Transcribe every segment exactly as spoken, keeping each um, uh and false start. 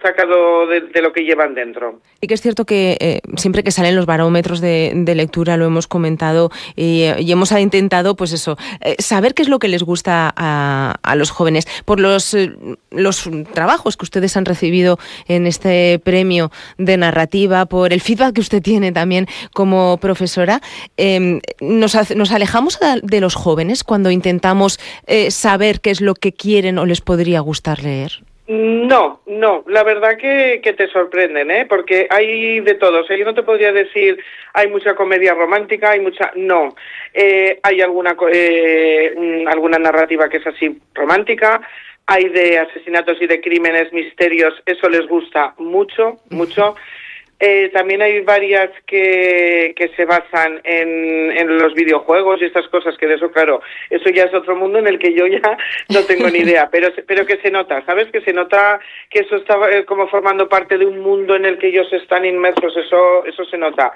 sacado de, de lo que llevan dentro. Y que es cierto que eh, siempre que salen los barómetros de, de lectura, lo hemos comentado y, y hemos intentado, pues eso, eh, saber qué es lo que les gusta a, a los jóvenes. Por los, eh, los trabajos que ustedes han recibido en este premio de narrativa, por el feedback que usted tiene también como profesora, eh, nos, nos alejamos de los jóvenes cuando intentamos eh, saber qué es lo que quieren o les podría gustar leer. No, no, la verdad que, que te sorprenden, ¿eh? Porque hay de todo. O sea, yo no te podría decir, hay mucha comedia romántica, hay mucha... No, eh, hay alguna, eh, alguna narrativa que es así romántica, hay de asesinatos y de crímenes, misterios, eso les gusta mucho, mucho. Eh, también hay varias que, que se basan en, en los videojuegos y estas cosas, que de eso, claro, eso ya es otro mundo en el que yo ya no tengo ni idea, pero pero que se nota, ¿sabes? Que se nota que eso está eh, como formando parte de un mundo en el que ellos están inmersos, eso eso se nota.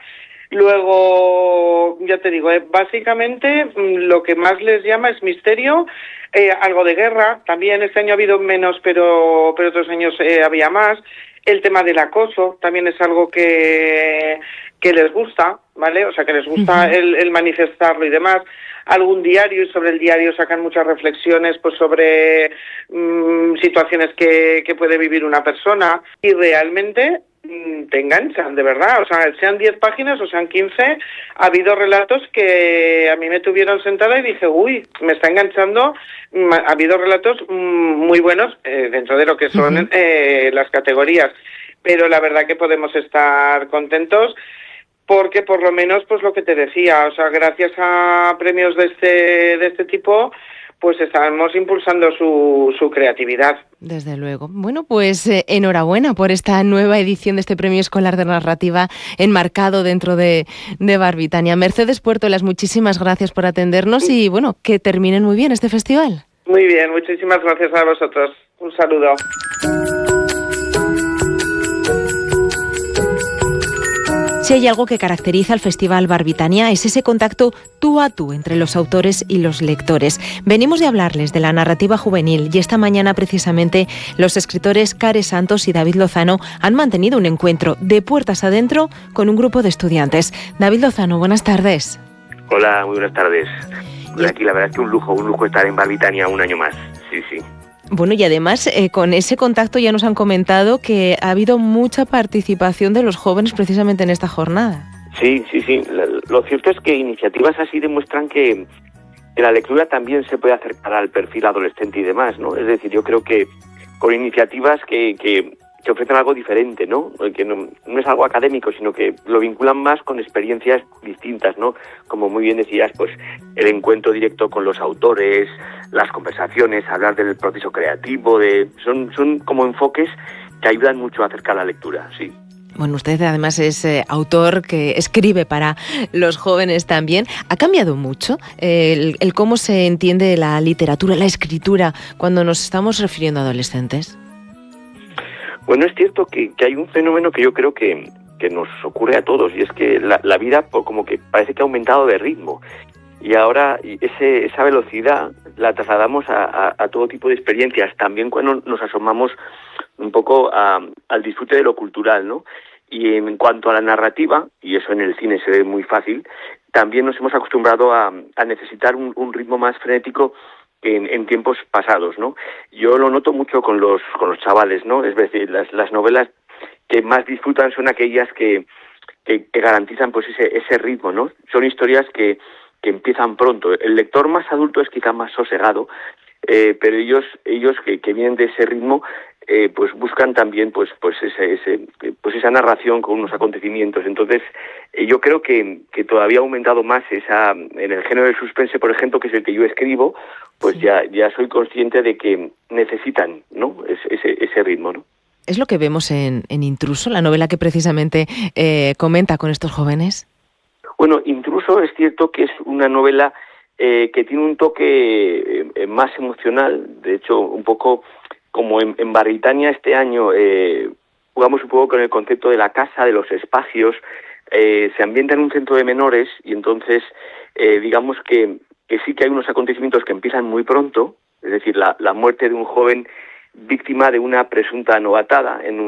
Luego, ya te digo, eh, básicamente lo que más les llama es misterio, eh, algo de guerra, también este año ha habido menos, pero, pero otros años eh, había más. El tema del acoso también es algo que, que les gusta, ¿vale? O sea, que les gusta uh-huh. el, el manifestarlo y demás. Algún diario, y sobre el diario sacan muchas reflexiones pues sobre mmm, situaciones que, que puede vivir una persona, y realmente mmm, te enganchan, de verdad. O sea, sean diez páginas o sean quince, ha habido relatos que a mí me tuvieron sentada y dije, uy, me está enganchando. Ha habido relatos mmm, muy buenos eh, dentro de lo que son uh-huh. eh, las categorías, pero la verdad que podemos estar contentos, porque por lo menos, pues lo que te decía, o sea, gracias a premios de este de este tipo, pues estamos impulsando su, su creatividad. Desde luego. Bueno, pues eh, enhorabuena por esta nueva edición de este Premio Escolar de Narrativa enmarcado dentro de, de Barbitania. Mercedes Puertolas, muchísimas gracias por atendernos y, bueno, que terminen muy bien este festival. Muy bien, muchísimas gracias a vosotros. Un saludo. Si hay algo que caracteriza al Festival Barbitania es ese contacto tú a tú entre los autores y los lectores. Venimos de hablarles de la narrativa juvenil y esta mañana precisamente los escritores Care Santos y David Lozano han mantenido un encuentro de puertas adentro con un grupo de estudiantes. David Lozano, buenas tardes. Hola, muy buenas tardes. Pues aquí la verdad es que un lujo, un lujo estar en Barbitania un año más. Sí, sí. Bueno, y además eh, con ese contacto ya nos han comentado que ha habido mucha participación de los jóvenes precisamente en esta jornada. Sí, sí, sí. Lo cierto es que iniciativas así demuestran que, que la lectura también se puede acercar al perfil adolescente y demás, ¿no? Es decir, yo creo que con iniciativas que, que, que ofrecen algo diferente, ¿no? Que no, no es algo académico, sino que lo vinculan más con experiencias distintas, ¿no? Como muy bien decías, pues el encuentro directo con los autores, las conversaciones, hablar del proceso creativo, de son son como enfoques que ayudan mucho a acercar la lectura, sí. Bueno, usted además es eh, autor que escribe para los jóvenes también. ¿Ha cambiado mucho eh, el, el cómo se entiende la literatura, la escritura, cuando nos estamos refiriendo a adolescentes? Bueno, es cierto que, que hay un fenómeno que yo creo que, que nos ocurre a todos, y es que la, la vida como que parece que ha aumentado de ritmo. Y ahora ese, esa velocidad la trasladamos a, a, a todo tipo de experiencias, también cuando nos asomamos un poco a, al disfrute de lo cultural, ¿no? Y en cuanto a la narrativa, y eso en el cine se ve muy fácil, también nos hemos acostumbrado a, a necesitar un, un ritmo más frenético que en, en tiempos pasados, ¿no? Yo lo noto mucho con los con los chavales, ¿no? Es decir, las, las novelas que más disfrutan son aquellas que, que, que garantizan pues ese, ese ritmo, ¿no? Son historias que que empiezan pronto. El lector más adulto es quizá más sosegado, eh, pero ellos ellos que, que vienen de ese ritmo eh, pues buscan también pues pues ese, ese pues esa narración con unos acontecimientos. Entonces eh, yo creo que, que todavía ha aumentado más esa en el género del suspense, por ejemplo, que es el que yo escribo, pues sí. ya ya soy consciente de que necesitan, ¿no? Ese ese, ese ritmo, ¿no? ¿Es lo que vemos en, en Intruso, la novela que precisamente eh, comenta con estos jóvenes? Bueno, Intruso es cierto que es una novela eh, que tiene un toque eh, más emocional. De hecho, un poco como en, en Barbitania este año eh, jugamos un poco con el concepto de la casa, de los espacios. Eh, se ambienta en un centro de menores y entonces eh, digamos que, que sí que hay unos acontecimientos que empiezan muy pronto, es decir, la, la muerte de un joven víctima de una presunta novatada en un